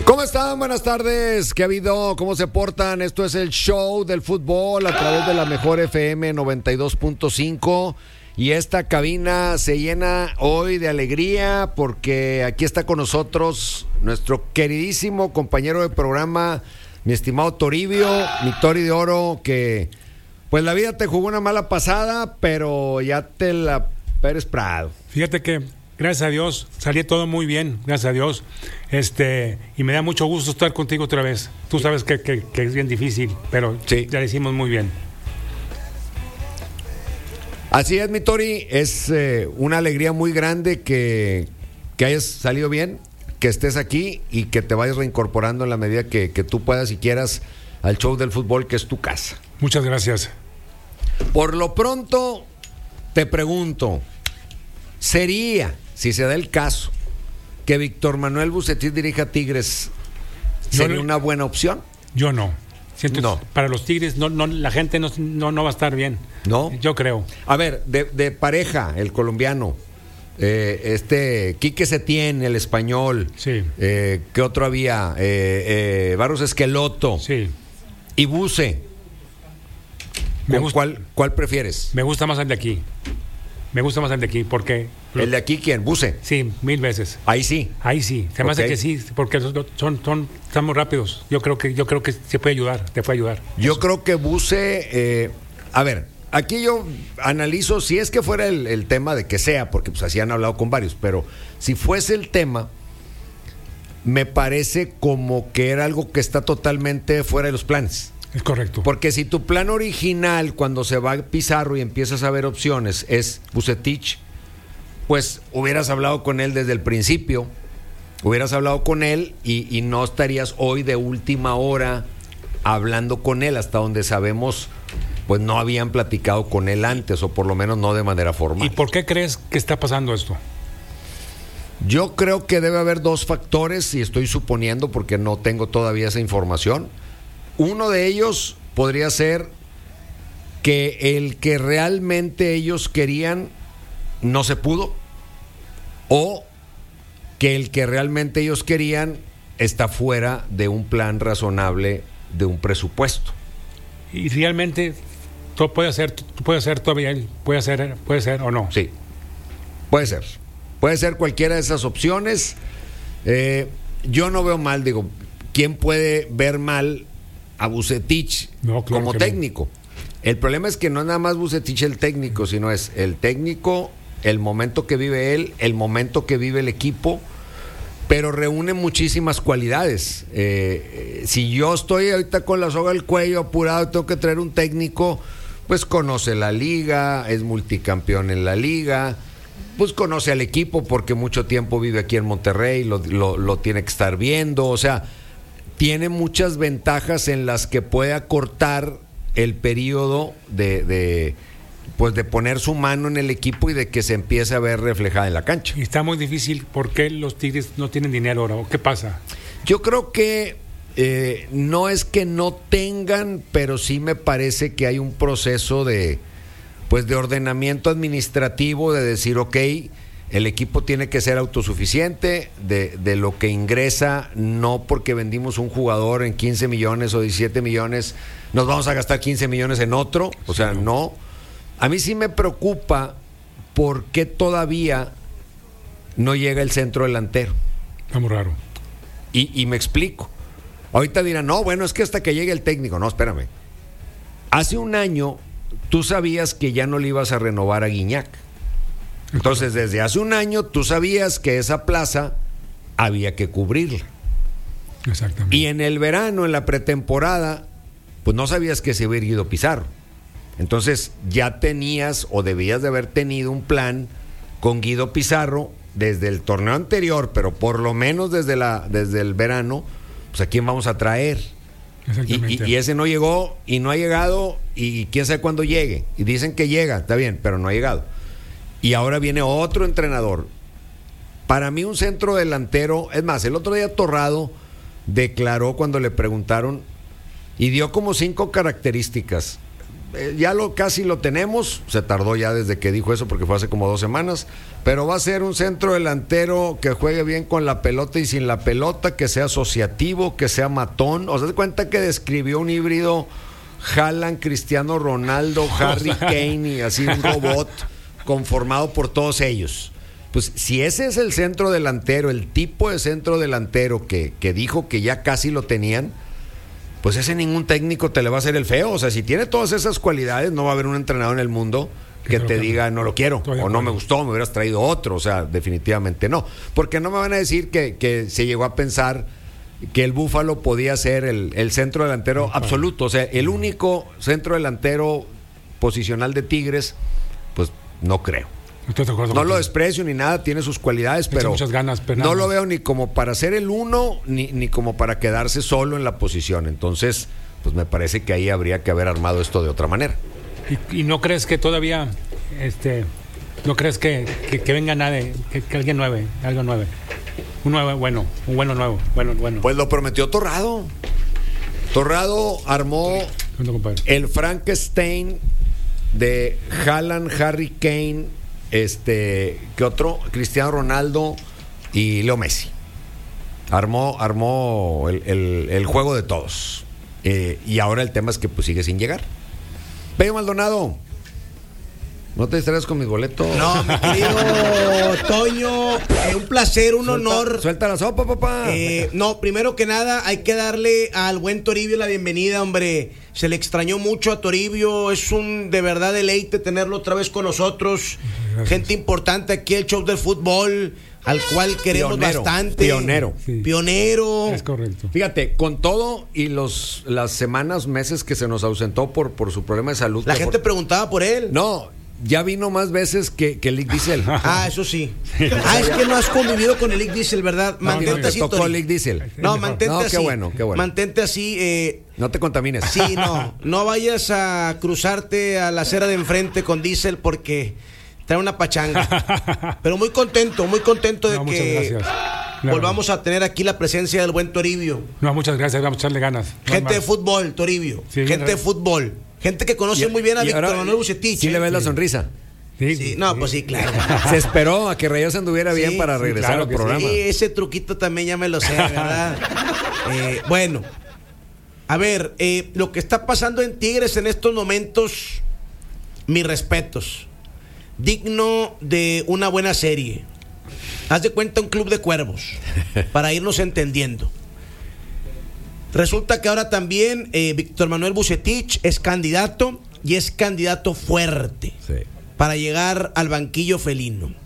¿Cómo están? Buenas tardes. ¿Qué ha habido? ¿Cómo se portan? Esto es el show del fútbol a través de la mejor FM 92.5 y esta cabina se llena hoy de alegría porque aquí está con nosotros nuestro queridísimo compañero de programa, mi estimado Toribio, mi Tori de Oro, que pues la vida te jugó una mala pasada, pero ya te la Pérez Prado. Fíjate que gracias a Dios, salió todo muy bien, gracias a Dios. Y me da mucho gusto estar contigo otra vez. Tú sabes que es bien difícil, pero sí, ya lo hicimos muy bien. Así es, mi Tori, es una alegría muy grande que hayas salido bien, que estés aquí y que te vayas reincorporando en la medida que tú puedas y quieras al show del fútbol, que es tu casa. Muchas gracias. Por lo pronto, te pregunto, ¿sería, si se da el caso, que Víctor Manuel Vucetich dirija a Tigres, sería una buena opción? Yo no. Siento para los Tigres no, la gente no va a estar bien. ¿No? Yo creo. A ver, de pareja, el colombiano, Quique Setién, el español. Sí. ¿Qué otro había? Barros Esqueloto. Sí. Y Buce. ¿Cuál prefieres? Me gusta más el de aquí. Me gusta más el de aquí, porque... ¿El de aquí quién? ¿Buce? Sí, 1000 veces. Ahí sí. Se me hace que sí, porque estamos rápidos. Yo creo que se puede ayudar, te puede ayudar. Yo creo que Buce... a ver, aquí yo analizo, si es que fuera el tema de que sea, porque pues así han hablado con varios, pero si fuese el tema, me parece como que era algo que está totalmente fuera de los planes. Es correcto. Porque si tu plan original, cuando se va Pizarro y empiezas a ver opciones, es Vucetich, pues hubieras hablado con él desde el principio, hubieras hablado con él y no estarías hoy de última hora hablando con él, hasta donde sabemos, pues no habían platicado con él antes, o por lo menos no de manera formal. ¿Y por qué crees que está pasando esto? Yo creo que debe haber dos factores, y estoy suponiendo porque no tengo todavía esa información. Uno de ellos podría ser que el que realmente ellos querían no se pudo, o que el que realmente ellos querían está fuera de un plan razonable de un presupuesto. Y realmente todo puede ser todavía, puede ser o no. Sí, puede ser cualquiera de esas opciones. Yo no veo mal, digo, ¿quién puede ver mal a Vucetich como técnico? No. El problema es que no es nada más Vucetich el técnico, sino es el técnico, el momento que vive él, el momento que vive el equipo, pero reúne muchísimas cualidades. Si yo estoy ahorita con la soga al cuello, apurado, tengo que traer un técnico, pues conoce la liga, es multicampeón en la liga, pues conoce al equipo porque mucho tiempo vive aquí en Monterrey, lo tiene que estar viendo, o sea, tiene muchas ventajas en las que puede acortar el periodo de poner su mano en el equipo y de que se empiece a ver reflejada en la cancha. Y está muy difícil. ¿Por qué los Tigres no tienen dinero ahora? ¿O qué pasa? Yo creo que no es que no tengan, pero sí me parece que hay un proceso de ordenamiento administrativo, de decir, ok, el equipo tiene que ser autosuficiente de lo que ingresa, no porque vendimos un jugador en 15 millones o 17 millones, nos vamos a gastar 15 millones en otro, o sea, no. A mí sí me preocupa por qué todavía no llega el centro delantero. Está muy raro. Y me explico. Ahorita dirán, no, bueno, es que hasta que llegue el técnico. No, espérame. Hace un año tú sabías que ya no le ibas a renovar a Guiñac. Entonces, desde hace un año tú sabías que esa plaza había que cubrirla. Exactamente. Y en el verano, en la pretemporada, pues no sabías que se iba a ir Guido Pizarro. Entonces, ya tenías o debías de haber tenido un plan con Guido Pizarro desde el torneo anterior, pero por lo menos desde el verano, pues a quién vamos a traer. Exactamente. Y ese no llegó y no ha llegado y quién sabe cuándo llegue. Y dicen que llega, está bien, pero no ha llegado. Y ahora viene otro entrenador. Para mí un centro delantero, es más, el otro día Torrado declaró cuando le preguntaron y dio como 5 características. casi lo tenemos. Se tardó ya desde que dijo eso porque fue hace como 2 semanas. Pero va a ser un centro delantero que juegue bien con la pelota y sin la pelota, que sea asociativo, que sea matón. O sea, se cuenta que describió un híbrido Haaland, Cristiano Ronaldo, Harry Kane y así un robot conformado por todos ellos. Pues si ese es el centro delantero, el tipo de centro delantero que dijo que ya casi lo tenían, pues ese ningún técnico te le va a hacer el feo. O sea, si tiene todas esas cualidades, no va a haber un entrenador en el mundo que te diga no lo quiero o no me gustó, me hubieras traído otro. O sea, definitivamente no. Porque no me van a decir que se llegó a pensar que el Búfalo podía ser el centro delantero absoluto. O sea, el único centro delantero posicional de Tigres, pues no creo. No lo desprecio ni nada, tiene sus cualidades, pero muchas ganas, no lo veo ni como para ser el uno, ni como para quedarse solo en la posición. Entonces, pues me parece que ahí habría que haber armado esto de otra manera. ¿Y no crees que todavía, no crees que venga nadie, que alguien nueve, algo nueve? Un bueno nuevo. Pues lo prometió Torrado. Torrado armó el Frankenstein de Haaland, Harry Kane, ¿qué otro? Cristiano Ronaldo y Leo Messi. Armó el juego de todos. Y ahora el tema es que pues sigue sin llegar. Pello Maldonado, ¿no te distraes con mis boletos? No, mi querido Toño, un placer, un honor. Suelta la sopa, papá. No, primero que nada hay que darle al buen Toribio la bienvenida, hombre. Se le extrañó mucho a Toribio, es un de verdad deleite tenerlo otra vez con nosotros. Gracias. Gente importante aquí, el show del fútbol, al cual queremos bastante. Pionero. Es correcto. Fíjate, con todo y las semanas, meses que se nos ausentó por su problema de salud. La gente preguntaba por él. No, ya vino más veces que el Lick Diesel. Eso sí. Es que no has convivido con el Lick Diesel, ¿verdad? Mantente así, tocó el Lick Diesel. No, mantente así. Qué bueno. Mantente así. No te contamines. Sí, no vayas a cruzarte a la acera de enfrente con Diesel porque trae una pachanga. Pero muy contento de que volvamos a tener aquí la presencia del buen Toribio. No, muchas gracias, vamos a echarle ganas. Gente de fútbol, Toribio. Sí, gente de fútbol. Gente que conoce muy bien a Víctor Manuel Bucetich. ¿Sí le ves la sonrisa? Sí, pues sí, claro. Se esperó a que Reyes anduviera bien para regresar al programa. Sí, ese truquito también ya me lo sé, ¿verdad? Bueno, a ver, lo que está pasando en Tigres en estos momentos, mis respetos. Digno de una buena serie. Haz de cuenta un club de cuervos, para irnos entendiendo. Resulta que ahora también Víctor Manuel Bucetich es candidato y es candidato fuerte para llegar al banquillo felino.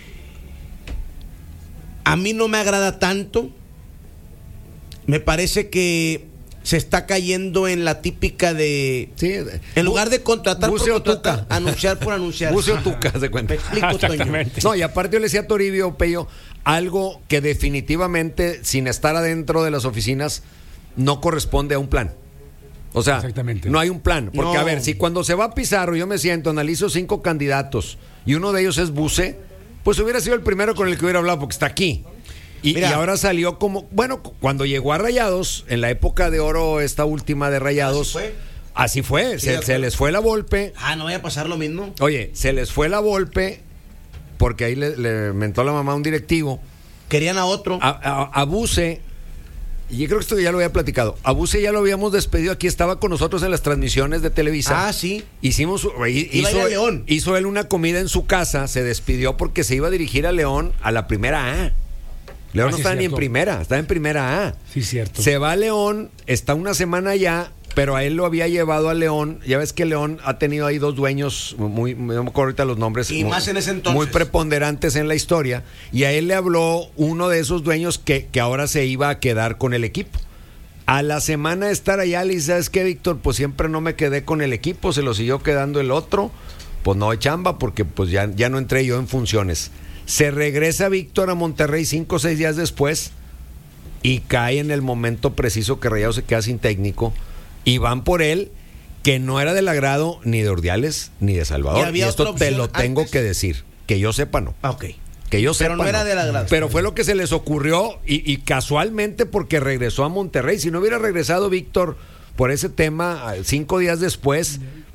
A mí no me agrada tanto. Me parece que se está cayendo en la típica de en lugar de contratar por contratar, anunciar por anunciar. Buceo Tuca, se cuenta. Me explico, Toño. No, y aparte yo le decía a Toribio, Pello, algo que definitivamente, sin estar adentro de las oficinas, no corresponde a un plan. O sea, no hay un plan. Porque, a ver, si cuando se va a Pizarro, yo me siento, analizo 5 candidatos y uno de ellos es Buce, pues hubiera sido el primero con el que hubiera hablado, porque está aquí. Y ahora salió como, bueno, cuando llegó a Rayados, en la época de oro, esta última de Rayados, así fue. Se les fue la Volpe. No vaya a pasar lo mismo. Oye, se les fue la Volpe, porque ahí le mentó la mamá a un directivo. Querían a otro. A Buce. Y yo creo que esto ya lo había platicado. A Buce ya lo habíamos despedido. Aquí estaba con nosotros en las transmisiones de Televisa. Sí. Hizo él una comida en su casa. Se despidió porque se iba a dirigir a León a la primera A. León no estaba ni en primera, estaba en primera A. Sí, cierto. Se va a León, está una semana allá, pero a él lo había llevado a León. Ya ves que León ha tenido ahí 2 dueños, no me acuerdo ahorita los nombres. Y más en ese entonces. Muy preponderantes en la historia. Y a él le habló uno de esos dueños que ahora se iba a quedar con el equipo. A la semana de estar allá, le dice, ¿sabes qué, Víctor? Pues siempre no me quedé con el equipo, se lo siguió quedando el otro. Pues no hay chamba, porque pues ya no entré yo en funciones. Se regresa Víctor a Monterrey 5 o 6 días después y cae en el momento preciso que Rayados se queda sin técnico y van por él, que no era del agrado ni de Ordiales ni de Salvador. Y esto te lo tengo que decir, que yo sepa no. Que yo sepa, pero no era del agrado. Pero fue lo que se les ocurrió y casualmente porque regresó a Monterrey. Si no hubiera regresado Víctor por ese tema 5 días después,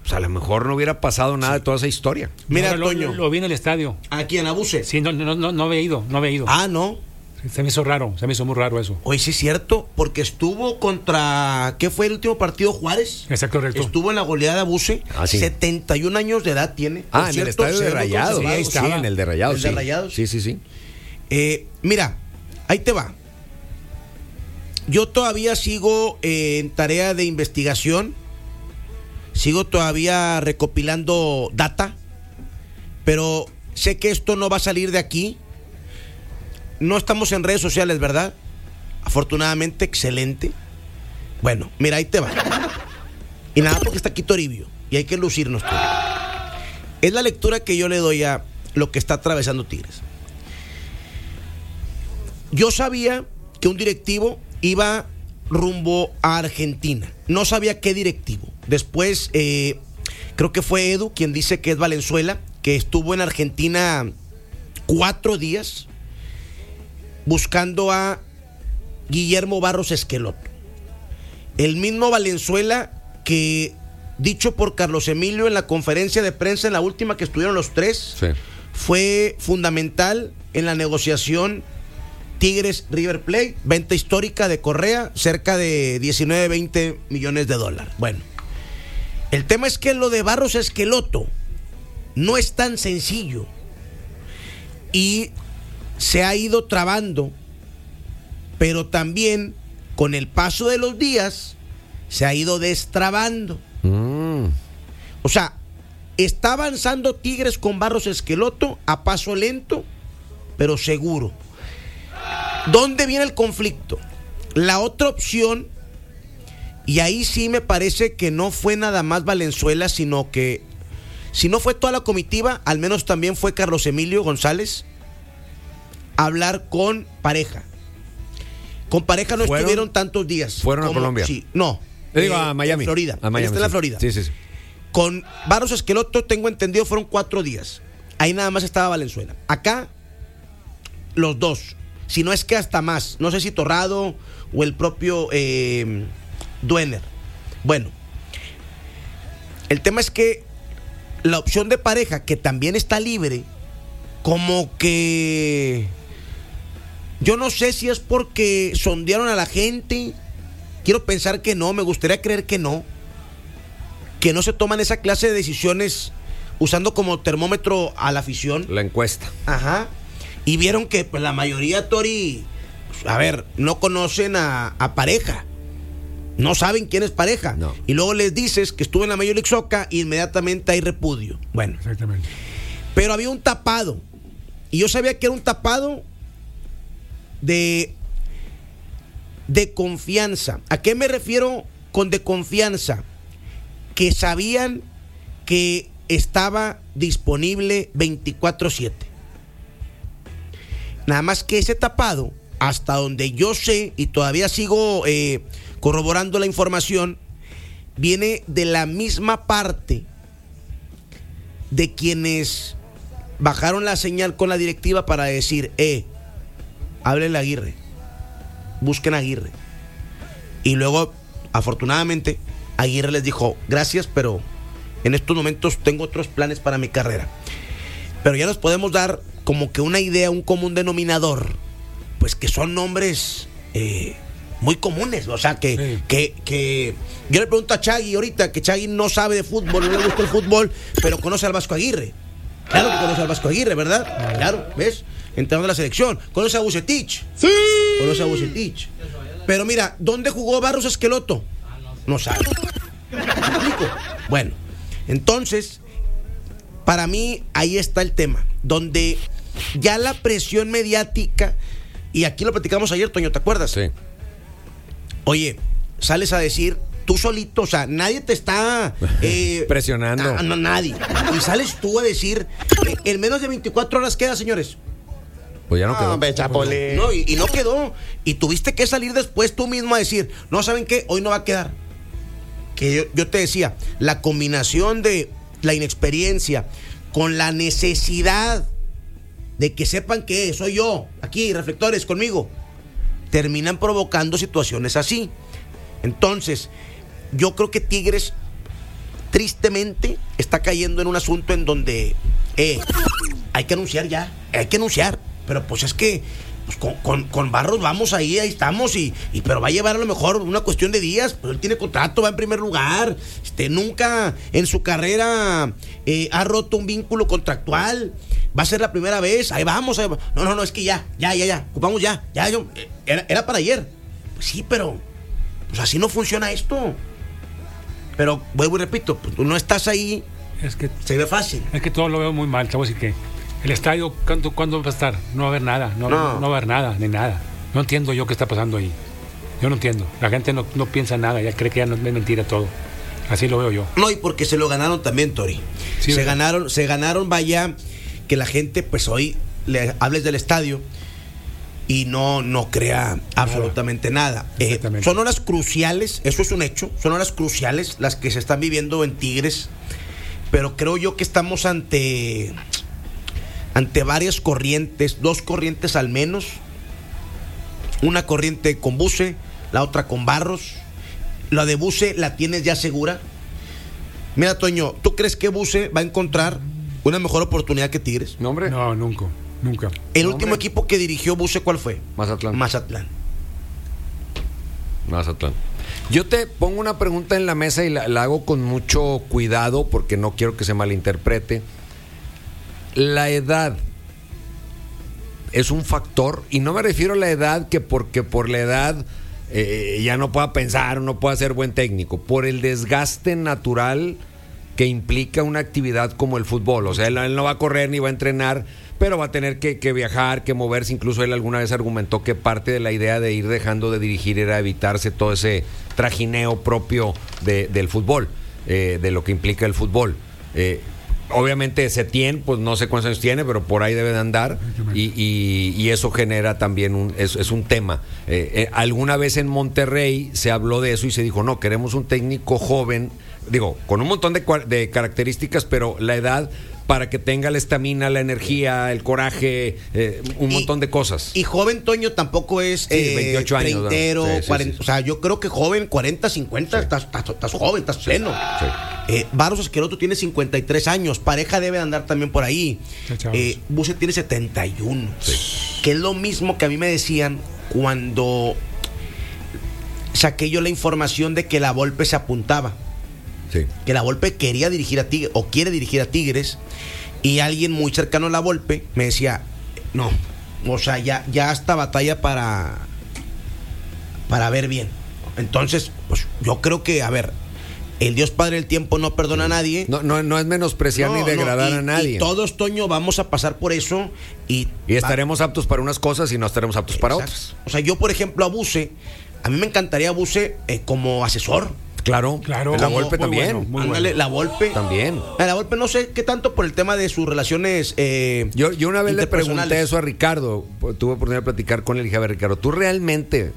pues a lo mejor no hubiera pasado nada de toda esa historia. Mira, no, Toño. Lo vi en el estadio. ¿Aquí en Abuse? Sí, no había ido. Ah, ¿no? Se me hizo raro, se me hizo muy raro eso. Hoy sí es cierto, porque estuvo contra... ¿Qué fue el último partido? Juárez. Exacto, correcto. Estuvo en la goleada de Abuse. Sí. 71 años de edad tiene. Ah, en el estadio de Rayados. Sí, ahí estaba. Sí, en el de Rayados. El de Rayados. Sí. Mira, ahí te va. Yo todavía sigo en tarea de investigación. Sigo todavía recopilando data. Pero sé que esto no va a salir de aquí. No estamos en redes sociales, ¿verdad? Afortunadamente, excelente. Bueno, mira, ahí te va. Y nada, porque está aquí Toribio. Y hay que lucirnos, Toribio. Es la lectura que yo le doy a lo que está atravesando Tigres. Yo sabía que un directivo iba rumbo a Argentina. No sabía qué directivo. Después, creo que fue Edu quien dice que es Valenzuela, que estuvo en Argentina 4 días buscando a Guillermo Barros Esqueloto. El mismo Valenzuela que, dicho por Carlos Emilio en la conferencia de prensa, en la última que estuvieron los tres, sí, fue fundamental en la negociación Tigres River Plate, venta histórica de Correa, cerca de 19-20 millones de dólares. Bueno, el tema es que lo de Barros Esqueloto no es tan sencillo y se ha ido trabando, pero también con el paso de los días se ha ido destrabando. O sea, está avanzando Tigres con Barros Esqueloto a paso lento, pero seguro. ¿Dónde viene el conflicto? La otra opción, y ahí sí me parece que no fue nada más Valenzuela, sino que, si no fue toda la comitiva, al menos también fue Carlos Emilio González, hablar con Pareja. Con Pareja no estuvieron tantos días. ¿Fueron a Colombia? Sí, no. Digo, a Miami. Florida. A Miami, está en la Florida. Sí. Con Barros Esqueloto, tengo entendido, fueron 4 días. Ahí nada más estaba Valenzuela. Acá, los dos. Si no es que hasta más. No sé si Torrado o el propio Duener. Bueno, el tema es que la opción de Pareja, que también está libre, como que yo no sé si es porque sondearon a la gente. Quiero pensar que no, me gustaría creer que no se toman esa clase de decisiones usando como termómetro a la afición. La encuesta. Ajá. Y vieron que pues, la mayoría, Tori, a ver, no conocen a Pareja. No saben quién es Pareja. No. Y luego les dices que estuvo en la Major League Soccer y inmediatamente hay repudio. Bueno. Exactamente. Pero había un tapado. Y yo sabía que era un tapado de confianza. ¿A qué me refiero con de confianza? Que sabían que estaba disponible 24/7. Nada más que ese tapado, hasta donde yo sé, y todavía sigo corroborando la información, viene de la misma parte de quienes bajaron la señal con la directiva para decir, háblenle a Aguirre, busquen a Aguirre. Y luego, afortunadamente, Aguirre les dijo, gracias, pero en estos momentos tengo otros planes para mi carrera. Pero ya nos podemos dar como que una idea, un común denominador, pues que son nombres muy comunes. O sea, que yo le pregunto a Chagui ahorita, que Chagui no sabe de fútbol, no le gusta el fútbol, pero conoce al Vasco Aguirre. Claro que conoce al Vasco Aguirre, ¿verdad? Claro, ¿ves? Entrenador de la selección. Conoce a Vucetich. Sí. Conoce a Vucetich. Pero mira, ¿dónde jugó Barros Esqueloto? No sabe. ¿Me explico? Bueno, entonces, para mí ahí está el tema, donde ya la presión mediática, y aquí lo platicamos ayer, Toño, ¿te acuerdas? Sí. Oye, sales a decir tú solito, o sea, nadie te está presionando. No, nadie. Y sales tú a decir, en menos de 24 horas queda, señores. Pues ya no quedó. No, y no quedó. Y tuviste que salir después tú mismo a decir, no, ¿saben qué? Hoy no va a quedar. Que yo te decía, la combinación de la inexperiencia con la necesidad de que sepan que soy yo, aquí, reflectores conmigo, terminan provocando situaciones así. Entonces, yo creo que Tigres tristemente está cayendo en un asunto en donde hay que anunciar, pero pues es que pues, con Barros vamos ahí estamos, pero va a llevar a lo mejor una cuestión de días, pues él tiene contrato, va en primer lugar, nunca en su carrera ha roto un vínculo contractual, va a ser la primera vez, ahí vamos. No, es que ya, ocupamos ya, era para ayer, pues sí, pero pues así no funciona esto, pero vuelvo y repito, pues, tú no estás ahí, es que se ve fácil. Es que todo lo veo muy mal, te voy a decir que el estadio, ¿cuándo va a estar? No va a haber nada, no va a haber nada, ni nada. No entiendo yo qué está pasando ahí. Yo no entiendo. La gente no piensa nada, ya cree que ya no es mentira todo. Así lo veo yo. No, y porque se lo ganaron también, Tori. Sí, se ganaron, vaya, que la gente, pues hoy le hables del estadio y no crea absolutamente nada. Son horas cruciales, eso es un hecho, son horas cruciales las que se están viviendo en Tigres, pero creo yo que estamos ante varias corrientes, 2 corrientes al menos, una corriente con Buse, la otra con Barros. La de Buse la tienes ya segura. Mira, Toño, ¿tú crees que Buse va a encontrar una mejor oportunidad que Tigres? No, hombre. No, nunca. El último equipo que dirigió Buse, ¿cuál fue? Mazatlán. Yo te pongo una pregunta en la mesa y la hago con mucho cuidado porque no quiero que se malinterprete. La edad es un factor, y no me refiero a la edad que porque por la edad ya no pueda pensar o no pueda ser buen técnico, por el desgaste natural que implica una actividad como el fútbol. O sea, él no va a correr ni va a entrenar, pero va a tener que viajar, que moverse. Incluso él alguna vez argumentó que parte de la idea de ir dejando de dirigir era evitarse todo ese trajineo propio del fútbol, de lo que implica el fútbol. Obviamente Setién, pues no sé cuántos años tiene, pero por ahí debe de andar, y eso genera también es un tema. Alguna vez en Monterrey se habló de eso y se dijo, no, queremos un técnico joven, con un montón de características, pero la edad para que tenga la estamina, la energía, el coraje, un montón de cosas. Y joven, Toño, tampoco es 28 años, treintero, 40, o sea, yo creo que joven, 40, 50, estás joven, estás pleno. Barros Esqueloto tiene 53 años, Pareja debe de andar también por ahí. Buse tiene 71, que es lo mismo que a mí me decían cuando saqué yo la información de que la Volpe se apuntaba. Que la Volpe quería dirigir a Tigres o quiere dirigir a Tigres, y alguien muy cercano a la Volpe me decía, no, o sea, ya hasta batalla para ver bien. Entonces, pues yo creo que, a ver, el Dios Padre del Tiempo no perdona a nadie. No es menospreciar ni degradar a nadie. Y todos, Toño, vamos a pasar por eso y estaremos aptos para unas cosas y no estaremos aptos para otras. O sea, yo, por ejemplo, a Buse, a mí me encantaría Buse como asesor. Claro. La Volpe también. Bueno, ándale, la Volpe. También. La Volpe no sé qué tanto por el tema de sus relaciones. Yo una vez le pregunté eso a Ricardo. Tuve oportunidad de platicar con él y dije, a ver, Ricardo, ¿tú realmente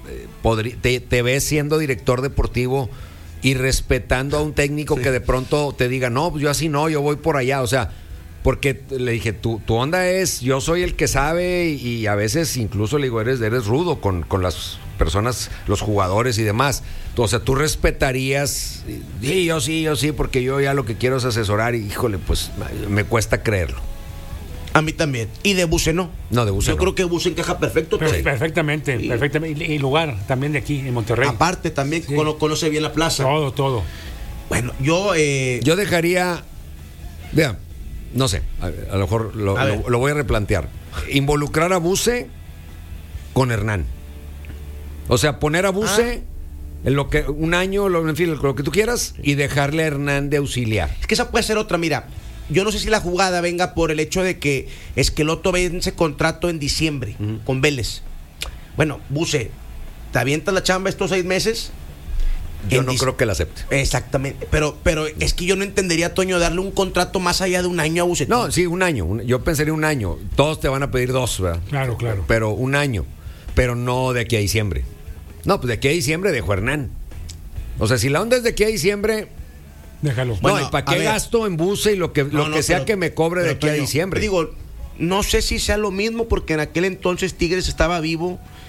te ves siendo director deportivo y respetando a un técnico que de pronto te diga, no, yo así no, yo voy por allá? O sea, porque le dije, tu onda es, yo soy el que sabe, y a veces incluso le digo, eres rudo con las personas, los jugadores y demás. O sea, tú respetarías, yo sí, porque yo ya lo que quiero es asesorar, y híjole, pues me cuesta creerlo. A mí también. Y de Buse no. No, de Buse yo creo que Buse encaja perfecto. Perfectamente. Y lugar también de aquí, en Monterrey. Aparte también conoce bien la plaza. Todo. Bueno, yo dejaría, vean, no sé, a lo mejor lo voy a replantear. Involucrar a Buse con Hernán. O sea, poner a Buse en lo que un año, en fin, lo que tú quieras, y dejarle a Hernán de auxiliar. Es que esa puede ser otra, mira. Yo no sé si la jugada venga por el hecho de que Esqueloto vence contrato en diciembre con Vélez. Bueno, Buse, ¿te avientas la chamba estos 6 meses? Yo no creo que la acepte. Exactamente. Pero es que yo no entendería, Toño, darle un contrato más allá de un año a Buse. No, sí, un año. Yo pensaría un año. Todos te van a pedir 2, ¿verdad? Claro. Pero un año. Pero no de aquí a diciembre. No, pues de aquí a diciembre dejo a Hernán. O sea, si la onda es de aquí a diciembre, déjalo. Bueno, ¿y para qué gasto en Buse y lo que sea que me cobre de aquí a diciembre? Digo, no sé si sea lo mismo, porque en aquel entonces Tigres estaba vivo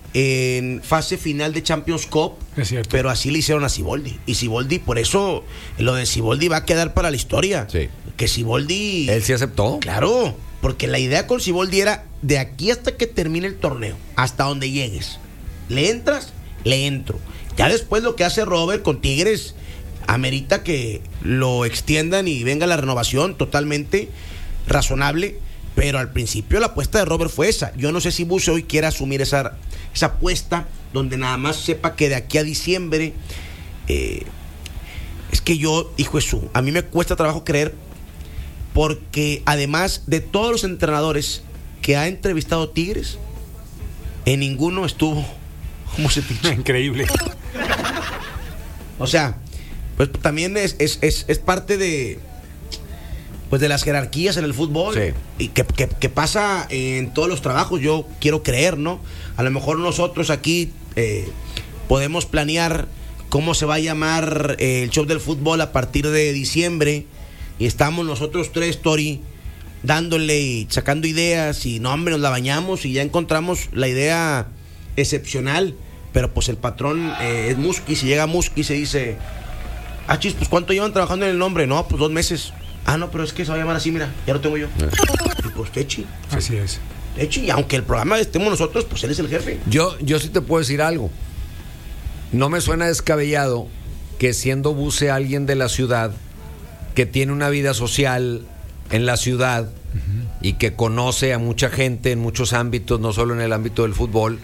en fase final de Champions Cup, pero así le hicieron a Siboldi. Y Siboldi, por eso lo de Siboldi va a quedar para la historia. Sí. Que Siboldi... Él sí aceptó. Claro, porque la idea con Siboldi era de aquí hasta que termine el torneo, hasta donde llegues. ¿Le entras? Le entro. Ya después lo que hace Robert con Tigres amerita que lo extiendan y venga la renovación totalmente razonable. Pero al principio la apuesta de Robert fue esa. Yo no sé si Buse hoy quiere asumir esa apuesta donde nada más sepa que de aquí a diciembre... es que yo, hijo de su, a mí me cuesta trabajo creer, porque además de todos los entrenadores que ha entrevistado Tigres, en ninguno estuvo Vucetich. Increíble. O sea, pues también es parte de... pues de las jerarquías en el fútbol. Sí. Y que pasa en todos los trabajos, yo quiero creer, ¿no? A lo mejor nosotros aquí podemos planear cómo se va a llamar el show del fútbol a partir de diciembre, y estamos nosotros tres, Tori, dándole y sacando ideas, y no, hombre, nos la bañamos y ya encontramos la idea excepcional, pero pues el patrón es Musqui. Si llega Musqui y se dice, chis, pues ¿cuánto llevan trabajando en el nombre? No, pues 2 meses. No, pero es que se va a llamar así, mira, ya lo tengo yo. Y pues Techi. Así es. Techi, y aunque el programa estemos nosotros, pues él es el jefe. Yo sí te puedo decir algo. No me suena descabellado que siendo Buse alguien de la ciudad, que tiene una vida social en la ciudad y que conoce a mucha gente en muchos ámbitos, no solo en el ámbito del fútbol,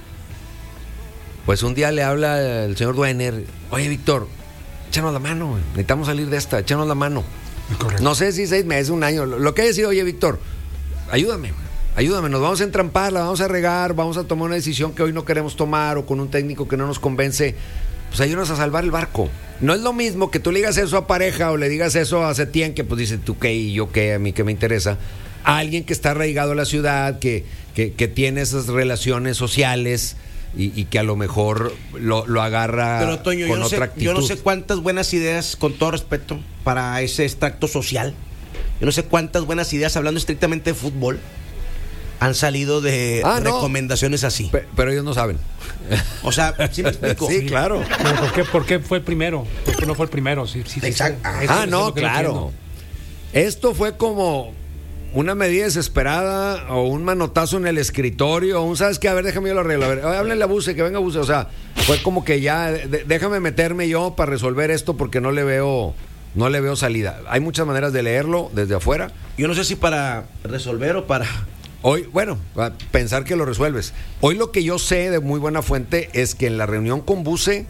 pues un día le habla el señor Duener, oye Víctor, échanos la mano, güey. Necesitamos salir de esta, échanos la mano. Correcto. No sé si 6 meses, 1 año, lo que haya sido, oye Víctor, ayúdame, nos vamos a entrampar, la vamos a regar, vamos a tomar una decisión que hoy no queremos tomar, o con un técnico que no nos convence, pues ayúdanos a salvar el barco. No es lo mismo que tú le digas eso a pareja o le digas eso a Setién, que pues dice, tú qué y yo qué, a mí qué me interesa, a alguien que está arraigado a la ciudad, que tiene esas relaciones sociales y que a lo mejor lo agarra. Pero Toño, con otra actitud. Yo no sé cuántas buenas ideas, con todo respeto, para ese extracto social, yo no sé cuántas buenas ideas, hablando estrictamente de fútbol, han salido de recomendaciones así. Pero ellos no saben. O sea, ¿sí me explico? Sí, claro. Pero ¿por qué fue el primero? ¿Por qué no fue el primero? Sí, exacto. No, claro. Esto fue como una medida desesperada o un manotazo en el escritorio, o ¿sabes qué? A ver, déjame yo lo arreglo. A ver, háblenle a Buse, que venga Buse. O sea, fue como que ya, déjame meterme yo para resolver esto porque no le veo salida. Hay muchas maneras de leerlo desde afuera. Yo no sé si para resolver o para... Hoy, bueno, pensar que lo resuelves. Hoy lo que yo sé de muy buena fuente es que en la reunión con Buse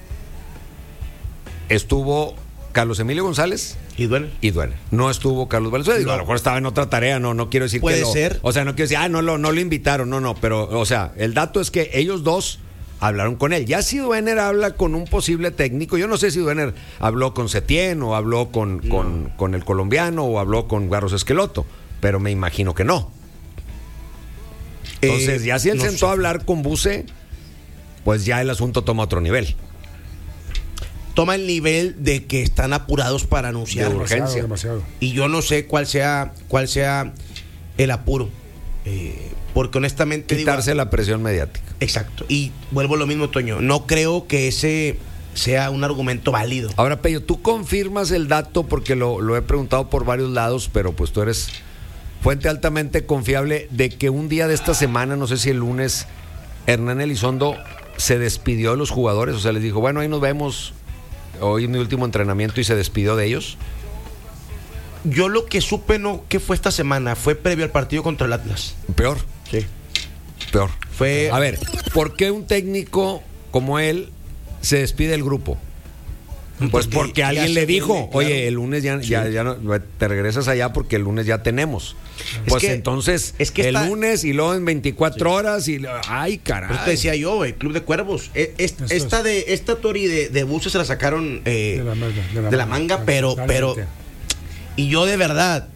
estuvo Carlos Emilio González y Duener. No estuvo Carlos Valenzuela. Digo, a lo mejor estaba en otra tarea, no quiero decir puede que ser. O sea, no quiero decir, no lo invitaron, no, pero, o sea, el dato es que ellos dos hablaron con él. Ya si Duener habla con un posible técnico, yo no sé si Duener habló con Setién o habló con el colombiano o habló con Garros Esqueloto, pero me imagino que no. Entonces, ya si él sentó a hablar con Buse, pues ya el asunto toma otro nivel. Toma el nivel de que están apurados para anunciar. De urgencia. Demasiado. Y yo no sé cuál sea el apuro. Porque honestamente... Quitarse la presión mediática. Exacto. Y vuelvo a lo mismo, Toño. No creo que ese sea un argumento válido. Ahora, Pello, tú confirmas el dato porque lo he preguntado por varios lados, pero pues tú eres fuente altamente confiable de que un día de esta semana, no sé si el lunes, Hernán Elizondo se despidió de los jugadores, o sea, les dijo, bueno, ahí nos vemos, hoy es mi último entrenamiento, y se despidió de ellos. Yo lo que supe, que fue esta semana, fue previo al partido contra el Atlas. Peor. Sí. Peor. Fue... A ver, ¿por qué un técnico como él se despide del grupo? Pues porque alguien le dijo, oye, claro, el lunes ya no, te regresas allá porque el lunes ya tenemos. Pues entonces, el lunes y luego en 24 horas y... ¡Ay, caray! Pues te decía yo, el Club de Cuervos. Esta Tori de Buse se la sacaron de la manga, pero... Y yo de verdad,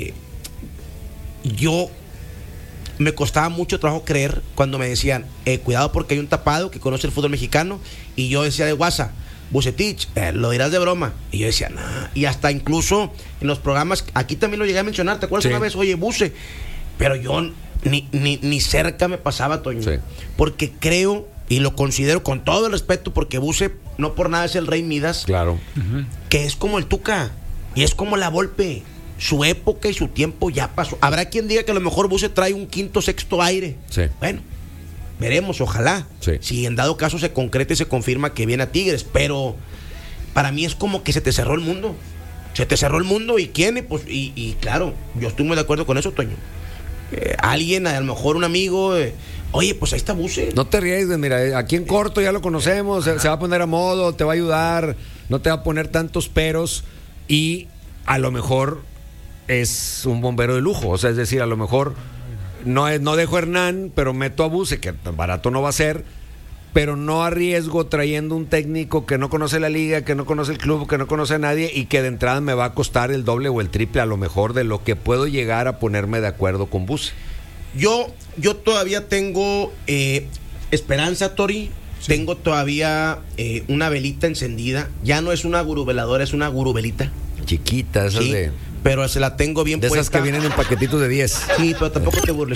yo me costaba mucho trabajo creer cuando me decían, cuidado porque hay un tapado que conoce el fútbol mexicano, y yo decía de WhatsApp, Vucetich, lo dirás de broma. Y yo decía, nah. Y hasta incluso en los programas, aquí también lo llegué a mencionar, ¿te acuerdas una vez? Oye, Buse. Pero yo ni cerca me pasaba, Toño. Sí. Porque creo, y lo considero con todo el respeto, porque Buse no por nada es el Rey Midas. Claro. Que es como el Tuca y es como la Volpe. Su época y su tiempo ya pasó. Habrá quien diga que a lo mejor Buse trae un quinto, sexto aire. Sí. Bueno, veremos, ojalá. Sí. Si en dado caso se concreta y se confirma que viene a Tigres. Pero para mí es como que se te cerró el mundo. Se te cerró el mundo y quién, y claro, yo estoy muy de acuerdo con eso, Toño. Alguien, a lo mejor un amigo, oye, pues ahí está Buse. No te ríes, mira, aquí en corto ya lo conocemos, se va a poner a modo, te va a ayudar, no te va a poner tantos peros y a lo mejor es un bombero de lujo, o sea, es decir, a lo mejor no dejo a Hernán, pero meto a Buse, que tan barato no va a ser, pero no arriesgo trayendo un técnico que no conoce la liga, que no conoce el club, que no conoce a nadie y que de entrada me va a costar el doble o el triple a lo mejor de lo que puedo llegar a ponerme de acuerdo con Buse. Yo todavía tengo esperanza, Tori. Sí. Tengo todavía una velita encendida. Ya no es una guruveladora, es una gurubelita. Chiquita, esas sí, de... pero se la tengo bien puesta. De esas que vienen en paquetitos de 10. Sí, pero tampoco te burles.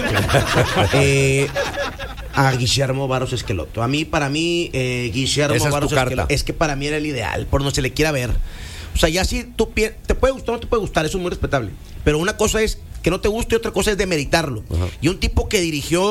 A Guillermo Barros Esqueloto. Para mí, Guillermo Barros Esqueloto es que para mí era el ideal, por donde se le quiera ver. O sea, ya si tú te puede gustar o no te puede gustar, eso es muy respetable. Pero una cosa es que no te guste y otra cosa es demeritarlo. Y un tipo que dirigió